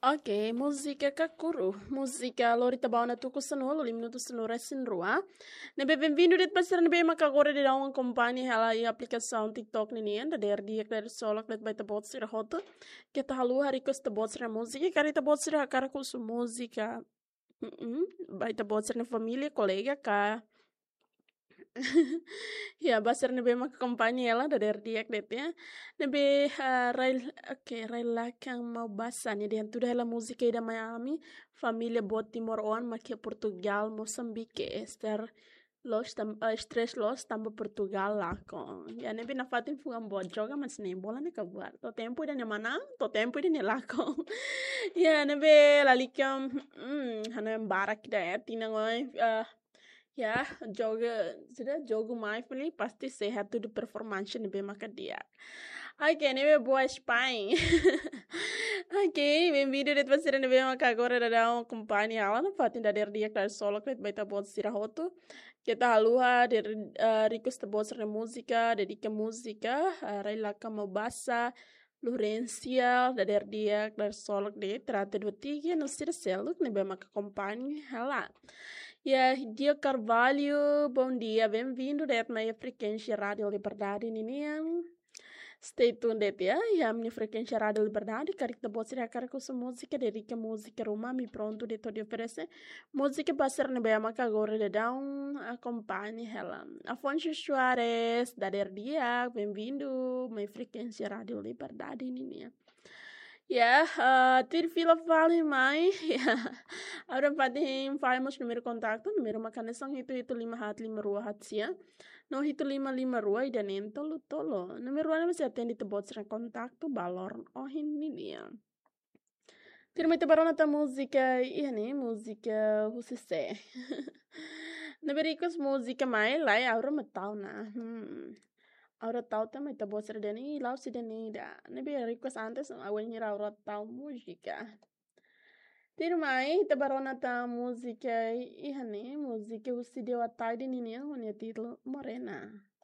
Ok, música kakuru, música lorita bauna tuku sanu, loli minutos sanu resin rua. Nebe bem-vindo dit pasir nebe maka agora de dar uma companhia ela e aplicação TikTok nini anda der dia que solo que vai te bot sira hoto. Que ta halu hari kos te bot sira música, kari te bot sira cara com su música. Vai te bot sira família, colega ka. Ya, basir nebe maka kompanya ela da der diak detnya. Nebe rail rail lakang mau basanya dia tuh ela música da Miami, família bot Timor on makia Portugal, Moçambique, ester stress los tamba Portugal lá com. Ya nebe na fatin fugam bot joga mas nem bola ne kabuar. To tempo ida ne mana, to tempo ida ne lá com. Ya nebe lalikam hana barak da ya tinangoy ya, jogo mindfully pasti sehat tuh di performance nih maka dia. Oke, ini boa Espanha. Oke, bem-vindo de pasir nih maka agora da uma companhia lá no fatin da der dia claro solo que vai tá bot sira hoto. Kita halua der ricos te bot sira música, dedica música, rela kama basa. Lurencia, da der dia claro solo de trata do tiga no sira selo nih maka companhia lá. Ya, Dia Carvalho, bom dia, bem-vindo da minha frequência Rádio Liberdade Ninian. Stay tuned ya, ya minha frequência Rádio Liberdade, cari que boa ser cara com sua música, dedica música rumah, mi pronto de todo oferecer. Música passer ne bem maka agora de down, acompanhe ela. Afonso Soares, da der dia, bem-vindo, minha frequência Rádio Liberdade Ninian. Ya, tir fila vale mai. Agora pati falamos número contato, número makanasang itu 5 hat 5 2 hat sia. No itu 5 5 2 ida nen tolo tolo. Número ano masih atende te bot serang kontakto balor ini dia. Tir mai te barona ta música, iya ne música husise. Naberikos música mai lai aura matau na. Aura tahu também tá boa ser dani lá se dani da nebe request antes awen hira aura tahu música tirmai tá barona tá música e hani música o se deu a tarde nini o título Morena.